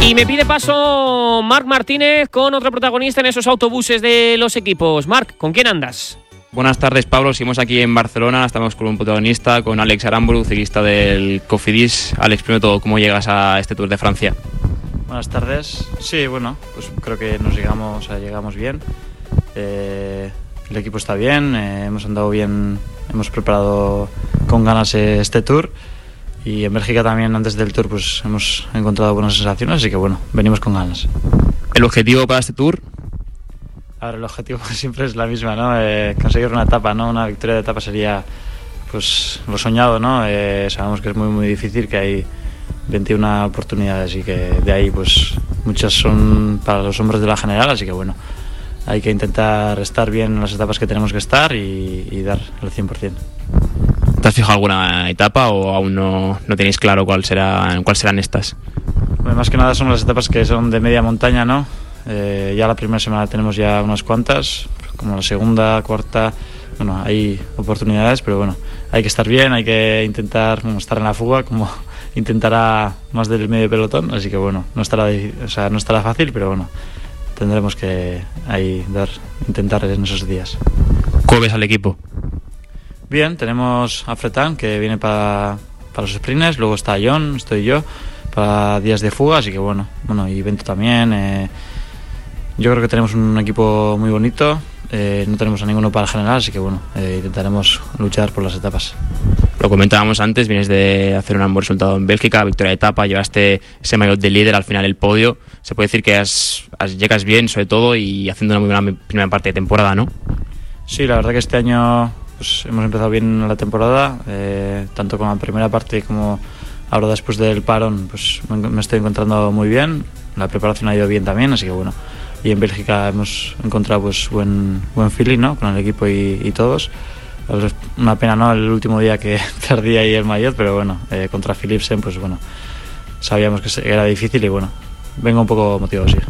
Y me pide paso Marc Martínez con otro protagonista en esos autobuses de los equipos. Marc, ¿con quién andas? Buenas tardes, Pablo. Seguimos aquí en Barcelona. Estamos con un protagonista, con Alex Aramburu, ciclista del Cofidis. Alex, primero de todo, ¿cómo llegas a este Tour de Francia? Buenas tardes. Sí, bueno, pues creo que llegamos bien. El equipo está bien, hemos andado bien, hemos preparado con ganas este Tour. Y en Bélgica también, antes del Tour, pues hemos encontrado buenas sensaciones, así que bueno, venimos con ganas. ¿El objetivo para este Tour? A ver, el objetivo siempre es la misma, ¿no? Conseguir una etapa, ¿no? Una victoria de etapa sería, pues, lo soñado, ¿no? Sabemos que es muy, muy difícil, que hay 21 oportunidades y que de ahí, pues, muchas son para los hombres de la general, así que bueno, hay que intentar estar bien en las etapas que tenemos que estar y dar el 100%. ¿Te has fijado alguna etapa o aún no tenéis claro cuáles serán estas? Bueno, más que nada son las etapas que son de media montaña, ¿no? Ya la primera semana tenemos ya unas cuantas, como la segunda, cuarta, bueno, hay oportunidades, pero bueno, hay que estar bien, hay que intentar estar en la fuga, como intentará más del medio pelotón, así que bueno, no estará fácil, pero bueno, tendremos que intentar en esos días. ¿Cómo ves al equipo? Bien, tenemos a Fretan, que viene para los sprints, luego está John, estoy yo, para días de fuga, así que bueno, y Bento también. Yo creo que tenemos un equipo muy bonito, no tenemos a ninguno para el general, así que bueno, intentaremos luchar por las etapas. Lo comentábamos antes, vienes de hacer un buen resultado en Bélgica, victoria de etapa, llevaste ese maillot de líder al final del podio. Se puede decir que llegas bien, sobre todo, y haciendo una muy buena primera parte de temporada, ¿no? Sí, la verdad que este año pues hemos empezado bien la temporada, tanto con la primera parte como ahora después del parón, pues me estoy encontrando muy bien, la preparación ha ido bien también, así que bueno, y en Bélgica hemos encontrado pues buen feeling, ¿no? Con el equipo y todos. Una pena, ¿no? El último día que perdí ahí el maillot, pero bueno, contra Philipsen, pues bueno, sabíamos que era difícil y bueno, vengo un poco motivado, sí.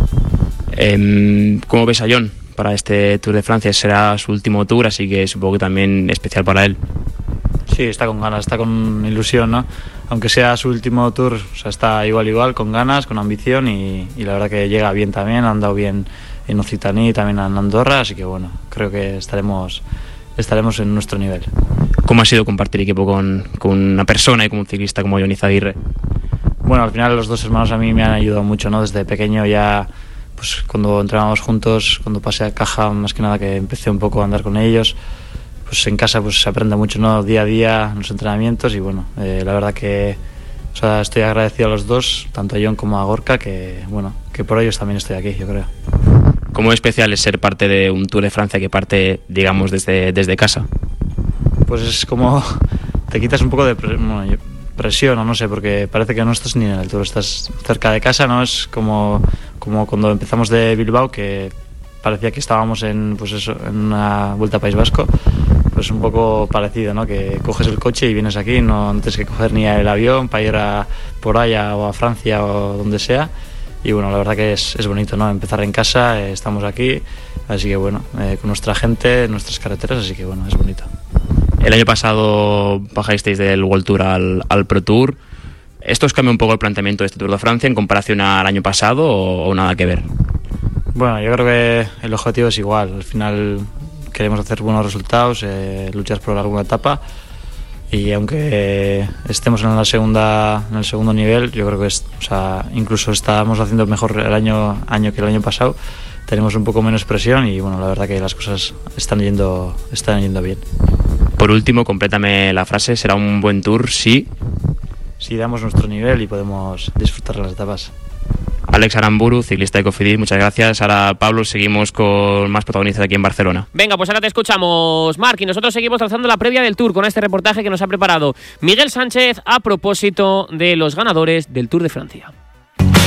¿Cómo ves a John para este Tour de Francia? Será su último Tour, así que supongo que también especial para él. Sí, está con ganas, está con ilusión, ¿no? Aunque sea su último Tour, o sea, está igual, con ganas, con ambición y la verdad que llega bien también, ha andado bien en Occitanie, también en Andorra, así que bueno, creo que estaremos en nuestro nivel. ¿Cómo ha sido compartir equipo con una persona y con un ciclista como John Izagirre? Bueno, al final los dos hermanos a mí me han ayudado mucho, ¿no? Desde pequeño ya, pues cuando entrenábamos juntos, cuando pasé a Caja, más que nada que empecé un poco a andar con ellos, pues en casa pues se aprende mucho, ¿no? Día a día en los entrenamientos y bueno, la verdad que estoy agradecido a los dos, tanto a John como a Gorka, que bueno, que por ellos también estoy aquí, yo creo. ¿Cómo especial es ser parte de un Tour de Francia que parte, digamos, desde casa? Pues es como te quitas un poco de presión, o no sé, porque parece que no estás ni en el Tour, estás cerca de casa, ¿no? Es como cuando empezamos de Bilbao, que parecía que estábamos en una vuelta a País Vasco, pues un poco parecido, ¿no? Que coges el coche y vienes aquí, no tienes que coger ni el avión para ir por allá o a Francia o donde sea. Y bueno, la verdad que es bonito, ¿no? Empezar en casa, estamos aquí, así que bueno, con nuestra gente, nuestras carreteras, así que bueno, es bonito. El año pasado bajasteis del World Tour al Pro Tour. ¿Esto os cambia un poco el planteamiento de este Tour de Francia en comparación al año pasado o nada que ver? Bueno, yo creo que el objetivo es igual. Al final queremos hacer buenos resultados, luchar por alguna etapa. Y aunque estemos en el segundo nivel, yo creo que incluso estábamos haciendo mejor el año que el año pasado. Tenemos un poco menos presión y bueno, la verdad que las cosas están yendo bien. Por último, complétame la frase, ¿será un buen Tour si damos nuestro nivel y podemos disfrutar de las etapas? Alex Aramburu, ciclista de Cofidis, muchas gracias. Ahora, Pablo, seguimos con más protagonistas aquí en Barcelona. Venga, pues ahora te escuchamos, Marc, y nosotros seguimos trazando la previa del Tour con este reportaje que nos ha preparado Miguel Sánchez a propósito de los ganadores del Tour de Francia.